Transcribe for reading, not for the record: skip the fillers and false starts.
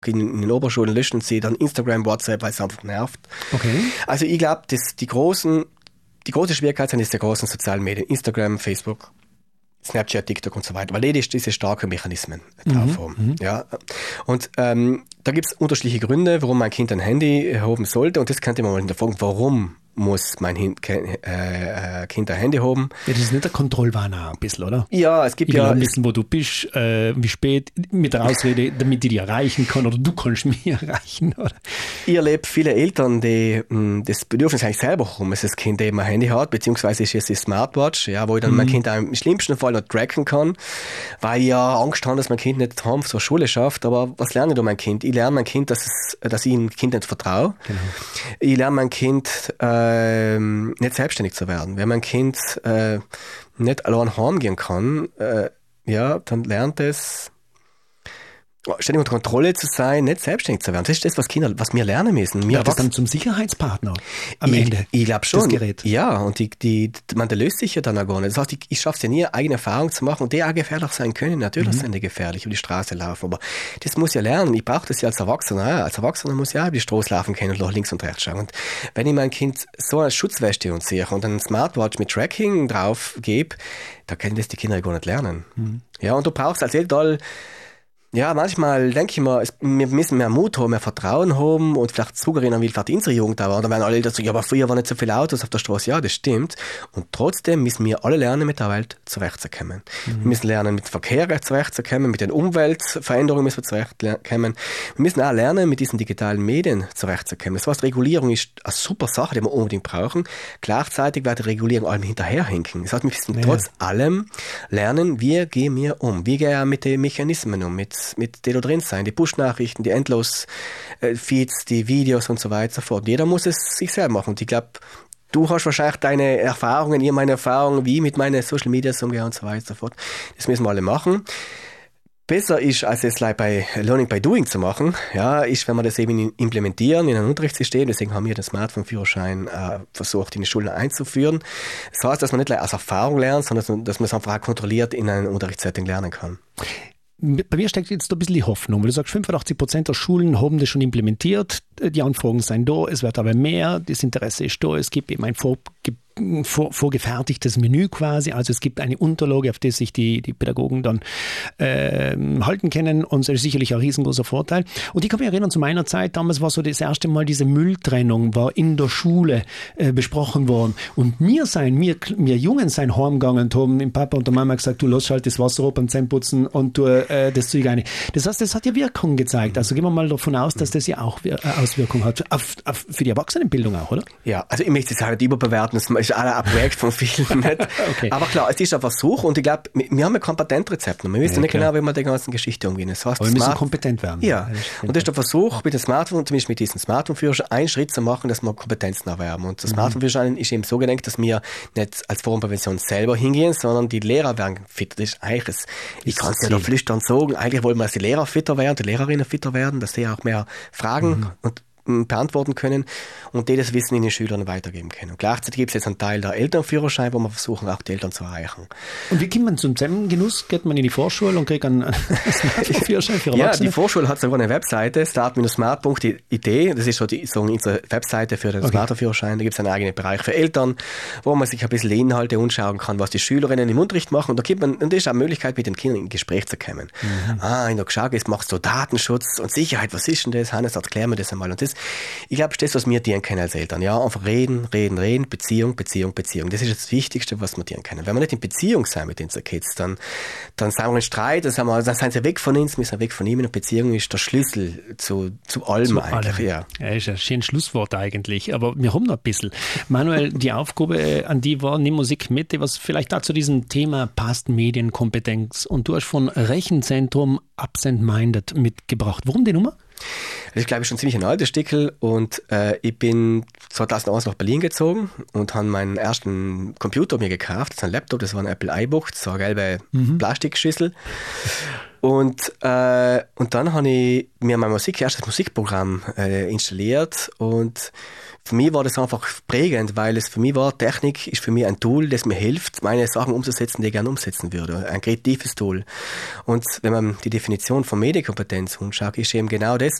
in den Oberschulen löschen sie dann Instagram, WhatsApp, weil es einfach nervt. Okay. Also ich glaube, die große Schwierigkeit sind jetzt die großen sozialen Medien, Instagram, Facebook, Snapchat, TikTok und so weiter, weil diese starken Mechanismen drauf haben. Ja. Und da gibt es unterschiedliche Gründe, warum mein Kind ein Handy haben sollte, und das könnte man mal hinterfragen, warum muss mein Kind ein Handy haben. Ja, das ist nicht der Kontrollwahn ein bisschen, oder? Ja, es gibt ich will wissen, wo du bist, wie spät, mit der Ausrede, damit ich dich erreichen kann, oder du kannst mich erreichen, oder? Ich erlebe viele Eltern, die das Bedürfnis eigentlich selber haben, dass das Kind eben ein Handy hat, beziehungsweise ist jetzt die Smartwatch, ja, wo ich dann mein Kind auch im schlimmsten Fall noch tracken kann, weil ich ja Angst habe, dass mein Kind nicht heim zur Schule schafft. Aber was lerne ich da mein Kind? Ich lerne mein Kind, dass ich dem Kind nicht vertraue. Genau. Ich lerne mein Kind, nicht selbstständig zu werden. Wenn mein Kind nicht allein heimgehen kann, dann lernt es, ständig unter Kontrolle zu sein, nicht selbstständig zu werden. Das ist das, was wir lernen müssen. Wir das dann zum Sicherheitspartner am Ende. Ich glaube schon. Das Gerät. Ja, und man löst sich ja dann auch gar nicht. Das heißt, ich schaffe es ja nie, eigene Erfahrungen zu machen, und die auch gefährlich sein können. Natürlich sind die gefährlich, über die Straße laufen, aber das muss ich ja lernen. Ich brauche das ja als Erwachsener. Ja. Als Erwachsener muss ich ja über die Straße laufen können und nach links und rechts schauen. Und wenn ich mein Kind so eine Schutzweste anziehe und einen Smartwatch mit Tracking drauf gebe, da können das die Kinder ja gar nicht lernen. Ja, und du brauchst als Eltern, ja, manchmal denke ich mir, wir müssen mehr Mut haben, mehr Vertrauen haben und vielleicht zugerinnern, wie vielleicht unsere Jugend da war. Da werden alle Eltern sagen, ja, aber früher waren nicht so viele Autos auf der Straße. Ja, das stimmt. Und trotzdem müssen wir alle lernen, mit der Welt zurechtzukommen. Wir müssen lernen, mit Verkehr zurechtzukommen, mit den Umweltveränderungen müssen wir zurechtkommen. Wir müssen auch lernen, mit diesen digitalen Medien zurechtzukommen. Das heißt, Regulierung ist eine super Sache, die wir unbedingt brauchen. Gleichzeitig wird die Regulierung allem hinterherhinken. Das heißt, wir müssen trotz allem lernen, wie gehen wir um? Wie gehen wir mit den Mechanismen um? Mit die da drin sein, die Push-Nachrichten, die Endlos-Feeds, die Videos und so weiter und so fort. Jeder muss es sich selber machen. Und ich glaube, du hast wahrscheinlich deine Erfahrungen, ich meine Erfahrungen, wie mit meinen Social Media umgehen und so weiter und so fort. Das müssen wir alle machen. Besser ist, als es bei Learning by Doing zu machen, ja, ist, wenn wir das eben implementieren in einem Unterrichtssystem. Deswegen haben wir den Smartphone-Führerschein versucht, in die Schulen einzuführen. Das heißt, dass man nicht aus Erfahrung lernt, sondern dass man es einfach auch kontrolliert in einem Unterrichtssetting lernen kann. Bei mir steckt jetzt da ein bisschen die Hoffnung, weil du sagst, 85% der Schulen haben das schon implementiert, die Anfragen sind da, es wird aber mehr, das Interesse ist da, es gibt eben ein vorgefertigtes Menü quasi, also es gibt eine Unterlage, auf die sich die Pädagogen dann halten können, und das ist sicherlich ein riesengroßer Vorteil. Und ich kann mich erinnern, zu meiner Zeit, damals war so das erste Mal diese Mülltrennung, war in der Schule besprochen worden, und wir Jungen sind heimgegangen und haben dem Papa und der Mama gesagt, du lass halt das Wasser ab beim Zähneputzen und du das Zeug rein. Das heißt, das hat ja Wirkung gezeigt, also gehen wir mal davon aus, dass das ja auch Auswirkungen hat, für die Erwachsenenbildung auch, oder? Ja, also ich möchte es halt nicht überbewerten, das ist alle ein Projekt von vielen nicht. Okay. Aber klar, es ist ein Versuch, und ich glaube, wir haben ein Kompetenzrezept. Wir wissen nicht genau, wie wir mit der ganzen Geschichte umgehen. Das heißt, aber wir müssen kompetent werden. Ja, und das ist der Versuch, mit dem Smartphone, zumindest mit diesem Smartphone-Führerschein, einen Schritt zu machen, dass wir Kompetenzen erwerben. Und das Smartphone-Führerschein ist eben so gedacht, dass wir nicht als Formprävention selber hingehen, sondern die Lehrer werden fitter. Das ist eigentlich ich kann es ja da flüstern sagen, eigentlich wollen wir, dass die Lehrer fitter werden, die Lehrerinnen fitter werden, dass sie auch mehr Fragen und beantworten können und die das Wissen in den Schülern weitergeben können. Und gleichzeitig gibt es jetzt einen Teil der Elternführerschein, wo wir versuchen, auch die Eltern zu erreichen. Und wie kommt man zum Zusammengenuss? Geht man in die Vorschule und kriegt einen Führerschein für Erwachsene? Ja, die Vorschule hat sogar eine Webseite, start-smart.it. Das ist so unsere Webseite für den Smart-Führerschein. Da gibt es einen eigenen Bereich für Eltern, wo man sich ein bisschen Inhalte anschauen kann, was die Schülerinnen im Unterricht machen. Und da gibt man, und das ist auch eine Möglichkeit, mit den Kindern in Gespräch zu kommen. In der Geschichte machst du Datenschutz und Sicherheit. Was ist denn das? Hannes, erklär mir das einmal. Und das, ich glaube, das ist, was wir dienen können als Eltern. Ja, einfach reden, Beziehung. Das ist das Wichtigste, was wir dienen können. Wenn wir nicht in Beziehung sind mit unseren Kids, dann sind wir in Streit, dann sind sie weg von uns, wir sind weg von ihnen. Und Beziehung ist der Schlüssel zu allem eigentlich. Ja, ist ein schönes Schlusswort eigentlich, aber wir haben noch ein bisschen. Manuel, die Aufgabe an die war, nimm Musik mit, was vielleicht auch zu diesem Thema passt, Medienkompetenz. Und du hast von Rechenzentrum Absent Minded mitgebracht. Warum die Nummer? Das ist, glaube ich, schon ziemlich ein alter Stickel und ich bin 2001 nach Berlin gezogen und habe meinen ersten Computer mir gekauft. Das ist ein Laptop, das war ein Apple iBook, so eine gelbe Plastikschüssel. Und dann habe ich mir mein erstes Musikprogramm installiert und für mich war das einfach prägend, weil es für mich war, Technik ist für mich ein Tool, das mir hilft, meine Sachen umzusetzen, die ich gerne umsetzen würde. Ein kreatives Tool. Und wenn man die Definition von Medienkompetenz anschaut, ist eben genau das.